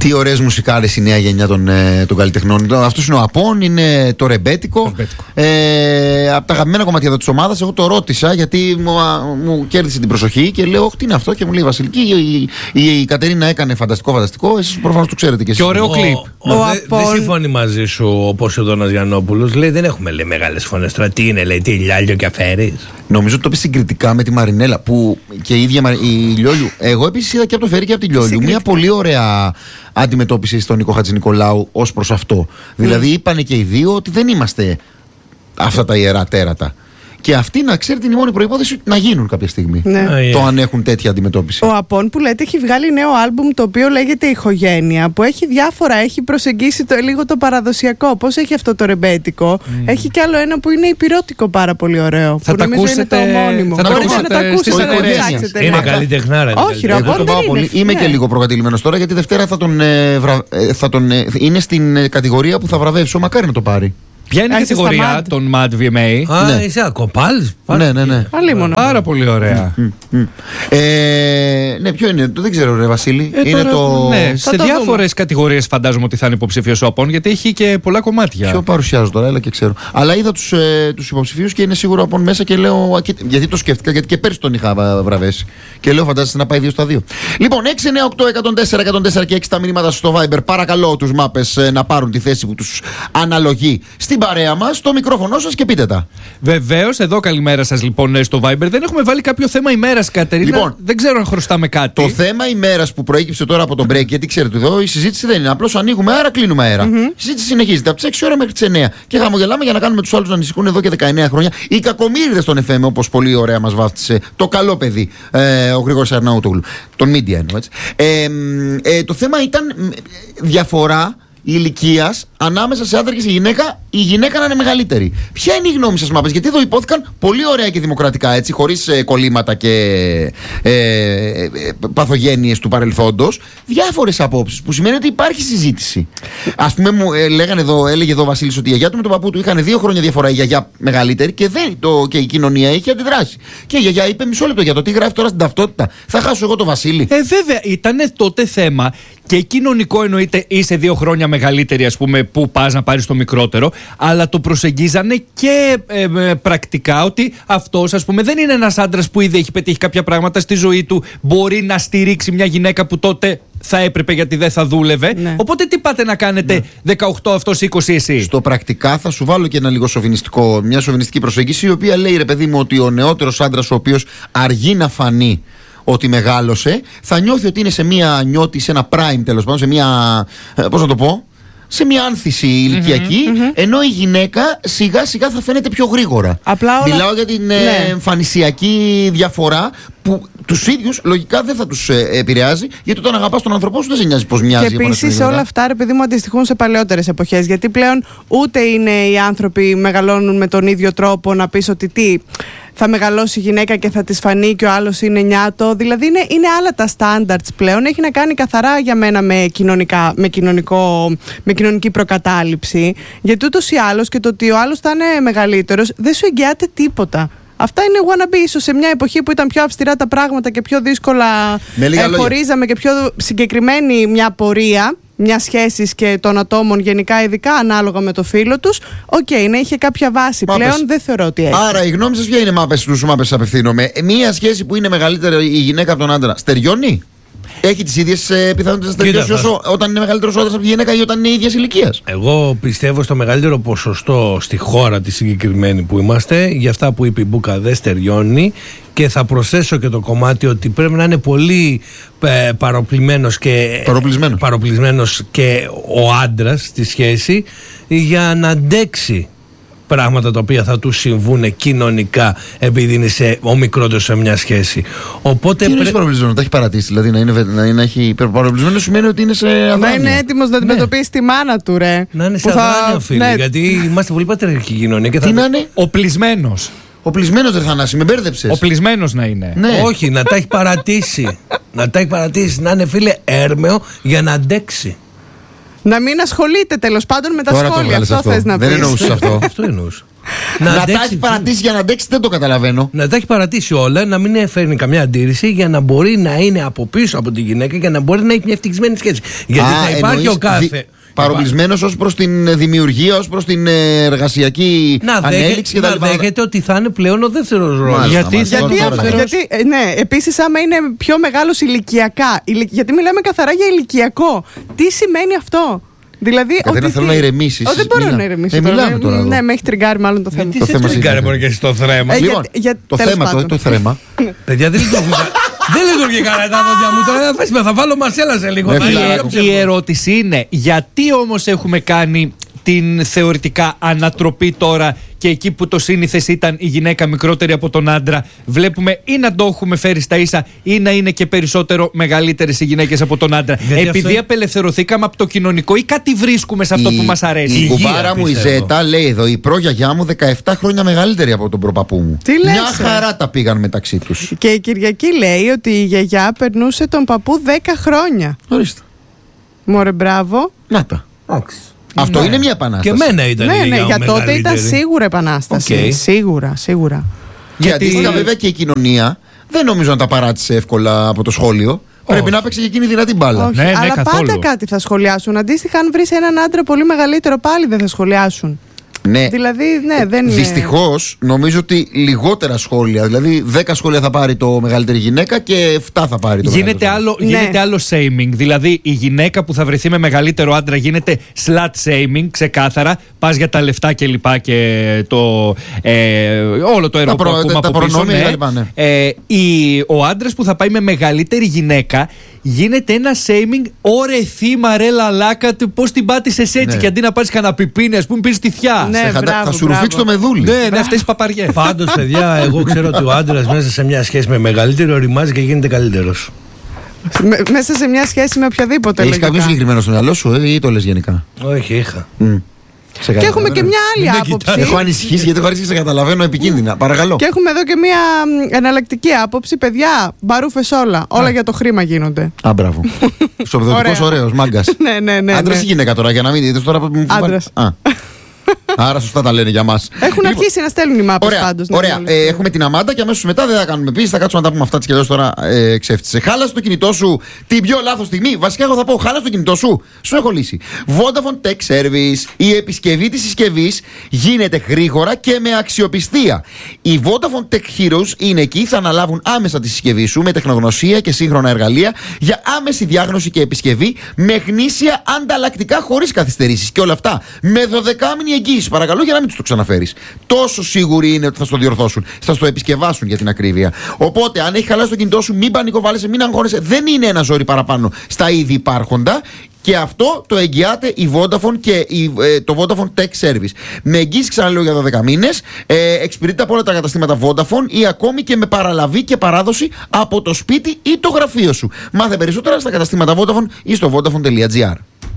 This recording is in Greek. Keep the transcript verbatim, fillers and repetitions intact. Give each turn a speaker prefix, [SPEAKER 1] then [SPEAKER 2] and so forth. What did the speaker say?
[SPEAKER 1] Τι ωραίες μουσικάρες η νέα γενιά των, ε, των καλλιτεχνών. Αυτός είναι ο Απών, είναι το ρεμπέτικο. ρεμπέτικο. Ε, από τα αγαπημένα κομμάτια εδώ της ομάδας, εγώ το ρώτησα γιατί μου, μου κέρδισε την προσοχή και λέω: τι είναι αυτό? Και μου λέει: Βασιλική, η, η, η Κατερίνα έκανε φανταστικό, φανταστικό. Εσείς προφανώς το ξέρετε κι εσείς.
[SPEAKER 2] Και ωραίο κλιπ.
[SPEAKER 3] Δεν συμφωνεί μαζί σου ο Ποσειδώνας Γιαννόπουλος. Λέει: δεν έχουμε λέει, μεγάλες φωνές. Τώρα τι είναι, λέει, τι Λιάλιο και Αφέρης.
[SPEAKER 1] Νομίζω ότι το είπε συγκριτικά με τη Μαρινέλα που και η ίδια η Λιόλιου. Εγώ επίσης είδα και από το Φέρι και από τη Λιόλιου μια πολύ ωραία αντιμετώπιση στον Νίκο Χατζηνικολάου ως προς αυτό. Mm. Δηλαδή είπανε και οι δύο ότι δεν είμαστε αυτά τα ιερά τέρατα. Και αυτή, να ξέρετε, είναι η μόνη προϋπόθεση να γίνουν κάποια στιγμή.
[SPEAKER 4] Ναι.
[SPEAKER 1] Το αν έχουν τέτοια αντιμετώπιση.
[SPEAKER 4] Ο Απών που λέτε έχει βγάλει νέο άλμπουμ το οποίο λέγεται Ηχογένεια, που έχει διάφορα, έχει προσεγγίσει το, λίγο το παραδοσιακό. Πώς έχει αυτό το ρεμπέτικο. Mm. Έχει κι άλλο ένα που είναι υπηρώτικο πάρα πολύ ωραίο.
[SPEAKER 2] Θα
[SPEAKER 4] που
[SPEAKER 2] τα
[SPEAKER 4] νομίζω
[SPEAKER 2] ακούσετε,
[SPEAKER 4] είναι το ομώνυμο.
[SPEAKER 2] θα
[SPEAKER 4] Μπορείτε να τα ακούσετε, να το ψάξετε.
[SPEAKER 3] Είναι καλή τεχνάρα.
[SPEAKER 4] Όχι, ρε, Απών δεν είναι.
[SPEAKER 1] Είμαι και λίγο προκατηλημένος τώρα γιατί Δευτέρα θα τον, ε, βρα... ε, θα τον ε, είναι στην ε, κατηγορία που θα βραβεύσω. Μακάρι να το πάρει.
[SPEAKER 2] Ποια είναι η κατηγορία των Mad βι εμ έι?
[SPEAKER 3] Α, ναι. Είσαι ακοπάλς.
[SPEAKER 1] Ναι, ναι, ναι.
[SPEAKER 4] Αλίμονο.
[SPEAKER 2] Πάρα πολύ ωραία.
[SPEAKER 1] Mm, mm, mm. Ε, ναι, ποιο είναι, το δεν ξέρω, ρε Βασίλη.
[SPEAKER 2] Ε,
[SPEAKER 1] είναι
[SPEAKER 2] τώρα,
[SPEAKER 1] το...
[SPEAKER 2] Ναι, σε διάφορες κατηγορίες φαντάζομαι ότι θα είναι υποψήφιος ο Απών, γιατί έχει και πολλά κομμάτια.
[SPEAKER 1] Ποιο παρουσιάζω τώρα, έλα και ξέρω. Αλλά είδα τους, ε, τους υποψηφίους και είναι σίγουρο ο Απών μέσα και λέω. Και, γιατί το σκέφτηκα, γιατί και πέρσι τον είχα βραβεύσει. Και λέω, φαντάζεσαι να πάει δύο στα δύο. Λοιπόν, έξι εννιά οκτώ εκατόν τέσσερα εκατόν τέσσερα και έξι τα μηνύματα στο Viber. Παρακαλώ τους μάπες ε, να πάρουν τη θέση που τους αναλογεί στην παρέα μας. Το μικρόφωνο σας και πείτε τα.
[SPEAKER 2] Βεβαίως, εδώ καλημέρα σας λοιπόν στο Viber. Δεν έχουμε βάλει κάποιο θέμα ημέρας, Κατερίνα.
[SPEAKER 1] Λοιπόν,
[SPEAKER 2] δεν ξέρω αν χρωστάμε κάτι.
[SPEAKER 1] Το θέμα ημέρας που προέκυψε τώρα από τον break, γιατί ξέρετε εδώ η συζήτηση δεν είναι. Απλώς ανοίγουμε αέρα, κλείνουμε αέρα. Mm-hmm. Η συζήτηση συνεχίζεται από τις έξι ώρα μέχρι τις εννιά. Και χαμογελάμε για να κάνουμε τους άλλους να ανησυχούν εδώ και δεκαεννιά χρόνια. Οι κακομοίριδες των εφ εμ, όπως πολύ ωραία μας βάφτισε το καλό παιδί ε, ο Γρηγόρης Αρναούτογλου. Τον media εννοώ έτσι. Ε, ε, το θέμα ήταν διαφορά ηλικίας ανάμεσα σε άντρα και σε γυναίκα, η γυναίκα να είναι μεγαλύτερη. Ποια είναι η γνώμη σας, μάπες? Γιατί εδώ υπόθηκαν πολύ ωραία και δημοκρατικά, έτσι, χωρίς ε, κολλήματα και ε, ε, ε, παθογένειες του παρελθόντος, διάφορες απόψεις, που σημαίνει ότι υπάρχει συζήτηση. Ας πούμε, μου ε, λέγανε εδώ, έλεγε εδώ ο Βασίλης ότι η γιαγιά του με τον παππού του είχαν δύο χρόνια διαφορά, η γιαγιά μεγαλύτερη, και, δεν, το, και η κοινωνία είχε αντιδράσει. Και η γιαγιά είπε: μισό λεπτό, για το τι γράφει τώρα στην ταυτότητα, θα χάσω εγώ το Βασίλη.
[SPEAKER 2] Ε, βέβαια, ήταν τότε θέμα και κοινωνικό, εννοείται, είσαι δύο χρόνια μεγαλύτερη, ας πούμε, που πας να πάρεις το μικρότερο, αλλά το προσεγγίζανε και ε, ε, πρακτικά ότι αυτός, ας πούμε, δεν είναι ένας άντρας που ήδη έχει πετύχει κάποια πράγματα στη ζωή του, μπορεί να στηρίξει μια γυναίκα που τότε θα έπρεπε γιατί δεν θα δούλευε. Ναι. Οπότε τι πάτε να κάνετε, ναι, δεκαοκτώ αυτός, είκοσι εσύ.
[SPEAKER 1] Στο πρακτικά θα σου βάλω και ένα λίγο σοβινιστικό, μια σοβινιστική προσέγγιση, η οποία λέει, ρε παιδί μου, ότι ο νεότερος άντρας, ο οποίος αργεί να φανεί ότι μεγάλωσε, θα νιώθει ότι είναι σε μια νιώτη, σε ένα prime τέλος πάντων, σε μια, πώς να το πω, σε μια άνθηση ηλικιακή, mm-hmm, mm-hmm. ενώ η γυναίκα σιγά σιγά θα φαίνεται πιο γρήγορα.
[SPEAKER 4] Απλά όλα...
[SPEAKER 1] Μιλάω για την ναι. ε, εμφανισιακή διαφορά που τους ίδιους λογικά δεν θα τους ε, επηρεάζει, γιατί όταν αγαπάς τον άνθρωπό σου δεν σε νοιάζει πώς μοιάζει.
[SPEAKER 4] Και επίσης όλα αυτά, ρε παιδί μου, αντιστοιχούν σε παλαιότερες εποχές, γιατί πλέον ούτε είναι οι άνθρωποι μεγαλώνουν με τον ίδιο τρόπο να πεις ότι τι, θα μεγαλώσει η γυναίκα και θα της φανεί και ο άλλος είναι νιάτο. Δηλαδή είναι, είναι άλλα τα standards πλέον. Έχει να κάνει καθαρά για μένα με, κοινωνικά, με, κοινωνικό, με κοινωνική προκατάληψη. Γιατί ούτως ή άλλως και το ότι ο άλλος θα είναι μεγαλύτερος δεν σου εγγυάται τίποτα. Αυτά είναι wannabe, ίσως σε μια εποχή που ήταν πιο αυστηρά τα πράγματα και πιο δύσκολα ε, χωρίζαμε και πιο συγκεκριμένη μια πορεία μια σχέσης και των ατόμων γενικά, ειδικά ανάλογα με το φίλο τους. Οκ, okay, να είχε κάποια βάση. Μάπες. Πλέον δεν θεωρώ ότι έχει.
[SPEAKER 1] Άρα η γνώμη σας ποια είναι, μάπες, στους μάπες απευθύνομαι? Μια σχέση που είναι μεγαλύτερη η γυναίκα από τον άντρα στεριώνει? Έχει τις ίδιες ε, πιθανότητες να στεριώσει όσο όταν είναι μεγαλύτερος ο άντρας από τη γυναίκα ή όταν είναι ίδιας ηλικίας?
[SPEAKER 3] Εγώ πιστεύω στο μεγαλύτερο ποσοστό στη χώρα τη συγκεκριμένη που είμαστε. Για αυτά που είπε η Μπούκα, δεν στεριώνει. Και θα προσθέσω και το κομμάτι ότι πρέπει να είναι πολύ ε, παροπλημένος και,
[SPEAKER 1] παροπλισμένος.
[SPEAKER 3] παροπλισμένος και ο άντρας στη σχέση για να αντέξει πράγματα τα οποία θα του συμβούν κοινωνικά, επειδή είναι σε, ο μικρότερος σε μια σχέση. Οπότε.
[SPEAKER 1] Τι είναι πρέ... παροπλισμένο, τα έχει παρατήσει, δηλαδή να, είναι, να, είναι, να έχει παροπλισμένο σημαίνει ότι είναι σε αδράνεια.
[SPEAKER 4] Να είναι έτοιμος να αντιμετωπίσει ναι. τη μάνα του, ρε.
[SPEAKER 3] Να είναι σε αδράνεια, φίλε. Ναι. Γιατί είμαστε πολύ πατριαρχική κοινωνία. Και
[SPEAKER 1] τι
[SPEAKER 3] θα...
[SPEAKER 1] να είναι?
[SPEAKER 2] Οπλισμένος.
[SPEAKER 1] Οπλισμένος, ρε Θανάση, με μπέρδεψες.
[SPEAKER 2] Οπλισμένος να είναι.
[SPEAKER 1] Ναι.
[SPEAKER 3] Όχι, να τα έχει παρατήσει. να τα έχει παρατήσει, να είναι, φίλε, έρμεο για να αντέξει.
[SPEAKER 4] Να μην ασχολείται τέλος πάντων με τα
[SPEAKER 1] Τώρα το
[SPEAKER 4] σχόλια.
[SPEAKER 1] βγάλες
[SPEAKER 4] Αυτό
[SPEAKER 1] αυτό.
[SPEAKER 4] θες να
[SPEAKER 1] Δεν
[SPEAKER 4] πεις.
[SPEAKER 1] εννοούσες αυτό.
[SPEAKER 3] Αυτό εννοούσα.
[SPEAKER 1] Να, τα
[SPEAKER 3] αντέξει-
[SPEAKER 1] έχει παρατήσει για να αντέξει, δεν το καταλαβαίνω.
[SPEAKER 3] Να τα έχει παρατήσει όλα, να μην φέρνει καμιά αντίρρηση για να μπορεί να είναι από πίσω από τη γυναίκα και να μπορεί να έχει μια ευτυχισμένη σχέση. Γιατί
[SPEAKER 1] Α,
[SPEAKER 3] θα υπάρχει
[SPEAKER 1] εννοείς
[SPEAKER 3] ο κάθε.
[SPEAKER 1] δι- παροπλισμένος ως προς την δημιουργία, ως προς την ε, εργασιακή
[SPEAKER 3] Να,
[SPEAKER 1] ανέλυξη
[SPEAKER 3] δέχεται, να
[SPEAKER 1] κτλ.
[SPEAKER 3] δέχεται ότι θα είναι πλέον ο δεύτερος ρόλος.
[SPEAKER 1] Μάλιστα,
[SPEAKER 2] Γιατί-
[SPEAKER 1] μάλιστα.
[SPEAKER 4] Γιατί,
[SPEAKER 1] Τώρα,
[SPEAKER 4] αυτό-
[SPEAKER 1] τώρα.
[SPEAKER 4] γιατί, ε, ναι, επίσης άμα είναι πιο μεγάλος ηλικιακά, ηλι- γιατί μιλάμε καθαρά για ηλικιακό. Τι σημαίνει αυτό? Δηλαδή,
[SPEAKER 1] Κατερίνα,
[SPEAKER 4] ότι
[SPEAKER 1] θέλω
[SPEAKER 4] τι-
[SPEAKER 1] να ηρεμήσεις.
[SPEAKER 4] Ω, δεν μπορώ
[SPEAKER 1] Μιλά.
[SPEAKER 4] να ηρεμήσω.
[SPEAKER 1] Ε,
[SPEAKER 4] τώρα.
[SPEAKER 1] μιλάμε τώρα εδώ.
[SPEAKER 4] Ναι, με έχει τριγκάρει μάλλον το θέμα.
[SPEAKER 3] Τι
[SPEAKER 1] Το
[SPEAKER 3] σε
[SPEAKER 1] θέμα
[SPEAKER 3] τριγκάρει
[SPEAKER 1] είναι.
[SPEAKER 3] μόνο και εσύ στο θρέμα.
[SPEAKER 4] Ε,
[SPEAKER 1] Λοιπόν,
[SPEAKER 4] για- για-
[SPEAKER 1] το
[SPEAKER 4] τέλος
[SPEAKER 1] θέμα, το,
[SPEAKER 4] πάντων.
[SPEAKER 1] το θέμα.
[SPEAKER 3] Παιδιά, δεν λειτουργεί. Δεν λειτουργεί καλά τα δόντια μου τώρα. Πες με, θα βάλω μασέλα σε λίγο.
[SPEAKER 1] Ναι,
[SPEAKER 3] Θα
[SPEAKER 1] φίλε,
[SPEAKER 3] είναι
[SPEAKER 1] άκου.
[SPEAKER 3] πιο
[SPEAKER 2] Η
[SPEAKER 3] ψεύδο.
[SPEAKER 2] ερώτηση είναι γιατί όμως έχουμε κάνει την θεωρητικά ανατροπή τώρα και εκεί που το σύνηθες ήταν η γυναίκα μικρότερη από τον άντρα, βλέπουμε ή να το έχουμε φέρει στα ίσα ή να είναι και περισσότερο μεγαλύτερες οι γυναίκες από τον άντρα.
[SPEAKER 3] Γιατί
[SPEAKER 2] Επειδή
[SPEAKER 3] αυτό-
[SPEAKER 2] απελευθερωθήκαμε από το κοινωνικό ή κάτι βρίσκουμε σε αυτό
[SPEAKER 1] Η-
[SPEAKER 2] που μας αρέσει.
[SPEAKER 1] Η
[SPEAKER 3] Υγεία,
[SPEAKER 1] κουμπάρα μου η
[SPEAKER 3] πιστεύω.
[SPEAKER 1] Ζέτα λέει εδώ: η προγιαγιά μου δεκαεπτά χρόνια μεγαλύτερη από τον προπαππού μου.
[SPEAKER 4] Τι λες,
[SPEAKER 1] Μια
[SPEAKER 4] ε?
[SPEAKER 1] χαρά τα πήγαν μεταξύ τους.
[SPEAKER 4] Και η Κυριακή λέει ότι η γιαγιά περνούσε τον παππού δέκα χρόνια.
[SPEAKER 1] Ορίστε.
[SPEAKER 4] Μωρέ, μπράβο.
[SPEAKER 1] Να τα.
[SPEAKER 3] Εντάξει.
[SPEAKER 1] Αυτό
[SPEAKER 3] Ναι.
[SPEAKER 1] είναι μια
[SPEAKER 3] Και
[SPEAKER 1] επανάσταση.
[SPEAKER 3] εμένα ήταν
[SPEAKER 4] Ναι,
[SPEAKER 3] η
[SPEAKER 4] ναι,
[SPEAKER 3] γιαγιά
[SPEAKER 4] για
[SPEAKER 3] μου
[SPEAKER 4] τότε ήταν
[SPEAKER 3] μεγαλύτερη.
[SPEAKER 4] σίγουρα επανάσταση.
[SPEAKER 3] Οκ.
[SPEAKER 4] Σίγουρα, σίγουρα.
[SPEAKER 1] Και
[SPEAKER 2] Γιατί-
[SPEAKER 1] αντίστοιχα, βέβαια, και η κοινωνία δεν νομίζω να τα παράτησε εύκολα από το σχόλιο. Πρέπει να παίξει και εκείνη δυνατή μπάλα.
[SPEAKER 4] Όχι,
[SPEAKER 2] Ναι, ναι,
[SPEAKER 4] αλλά
[SPEAKER 2] καθόλου.
[SPEAKER 4] πάντα κάτι θα σχολιάσουν. Αντίστοιχα, αν βρει έναν άντρα πολύ μεγαλύτερο, πάλι δεν θα σχολιάσουν.
[SPEAKER 1] Ναι.
[SPEAKER 4] Δηλαδή, ναι, δεν είναι.
[SPEAKER 1] Δυστυχώς, νομίζω ότι λιγότερα σχόλια. Δηλαδή, δέκα σχόλια θα πάρει το μεγαλύτερη γυναίκα και επτά θα πάρει το
[SPEAKER 2] Γίνεται
[SPEAKER 1] μεγαλύτερο.
[SPEAKER 2] άλλο,
[SPEAKER 4] Ναι.
[SPEAKER 2] γίνεται άλλο shaming. Δηλαδή η γυναίκα που θα βρεθεί με μεγαλύτερο άντρα γίνεται slut shaming, ξεκάθαρα. Πας για τα λεφτά και λοιπά και το, ε, όλο το έργο
[SPEAKER 1] προ-
[SPEAKER 2] που ακούμε
[SPEAKER 1] τα
[SPEAKER 2] από πίσω.
[SPEAKER 1] προνόμια
[SPEAKER 2] Ναι.
[SPEAKER 1] και λοιπά, ναι.
[SPEAKER 2] Ε, η, ο άντρας που θα πάει με μεγαλύτερη γυναίκα γίνεται ένα shaming. Ωρε θύμα ρε λαλάκα του, πώς την πάτησες έτσι,
[SPEAKER 1] Ναι.
[SPEAKER 2] και αντί να πάρεις κανένα πιπίνι, ας πούμε πήρες τη θιά.
[SPEAKER 4] Ναι,
[SPEAKER 1] Σε χαντα-
[SPEAKER 4] μπράβο,
[SPEAKER 1] θα σου
[SPEAKER 4] μπράβο.
[SPEAKER 1] ρουφήξει το μεδούλι.
[SPEAKER 2] Ναι, ναι, αυτές οι παπαριές.
[SPEAKER 3] Πάντως, παιδιά, εγώ ξέρω ότι ο άντρας μέσα σε μια σχέση με μεγαλύτερο οριμάζει και γίνεται καλύτερος.
[SPEAKER 4] Με- μέσα σε μια σχέση με οποιαδήποτε.
[SPEAKER 1] Έχει
[SPEAKER 4] λογικά.
[SPEAKER 1] κάποιο συγκεκριμένο στο μυαλό σου ε, ή το λες γενικά?
[SPEAKER 3] Όχι, είχα.
[SPEAKER 1] Μμ. Σε
[SPEAKER 4] Και έχουμε και μια άλλη
[SPEAKER 3] Μην με
[SPEAKER 4] άποψη.
[SPEAKER 3] κοιτάς.
[SPEAKER 1] Έχω ανησυχήσει γιατί έχω αρχίσει να σε καταλαβαίνω επικίνδυνα. Παρακαλώ.
[SPEAKER 4] Και έχουμε εδώ και μια μ, εναλλακτική άποψη. Παιδιά, μπαρούφες όλα. Όλα για το χρήμα γίνονται.
[SPEAKER 1] Α, μπράβο. Σοπεδωτικό
[SPEAKER 4] Ωραία.
[SPEAKER 1] ωραίο, μάγκα.
[SPEAKER 4] Ναι, ναι, ναι.
[SPEAKER 1] Άντρα
[SPEAKER 4] ναι.
[SPEAKER 1] ή γυναίκα τώρα, για να μην δείτε τώρα που μου
[SPEAKER 4] Άντρας.
[SPEAKER 1] Α. Άρα σωστά τα λένε για μα.
[SPEAKER 4] Έχουν αρχίσει να στέλνουν οι μάπες
[SPEAKER 1] Ωραία,
[SPEAKER 4] πάντως. να
[SPEAKER 1] ωραία.
[SPEAKER 4] είναι
[SPEAKER 1] Ε,
[SPEAKER 4] όλες.
[SPEAKER 1] έχουμε την Αμάντα και αμέσως μετά δεν θα κάνουμε επίσης. Θα κάτσουμε να τα πούμε αυτά τη και τώρα ε, ξέφτισε. Χάλασε το κινητό σου την πιο λάθος στιγμή. Βασικά, εγώ θα πω: χάλασε το κινητό σου. Σου έχω λύση. Vodafone Tech Service. Η επισκευή της συσκευής γίνεται γρήγορα και με αξιοπιστία. Οι Vodafone Tech Heroes είναι εκεί. Θα αναλάβουν άμεσα τη συσκευή σου με τεχνογνωσία και σύγχρονα εργαλεία για άμεση διάγνωση και επισκευή με γνήσια ανταλλακτικά χωρίς καθυστερήσεις. Και όλα αυτά με δωδεκάμηνη εγγύηση. Παρακαλώ, για να μην του το ξαναφέρεις. Τόσο σίγουροι είναι ότι θα στο διορθώσουν. Θα στο επισκευάσουν για την ακρίβεια. Οπότε, αν έχει χαλάσει το κινητό σου, μην πανικοβάλλεσαι, μην αγχώνεσαι. Δεν είναι ένα ζόρι παραπάνω στα ήδη υπάρχοντα. Και αυτό το εγγυάται η Vodafone και η, ε, το Vodafone Tech Service. Με εγγύηση, ξαναλέω, για δώδεκα μήνες. Ε, εξυπηρετείται από όλα τα καταστήματα Vodafone ή ακόμη και με παραλαβή και παράδοση από το σπίτι ή το γραφείο σου. Μάθε περισσότερα στα καταστήματα Vodafone ή στο vodafone τελεία gr.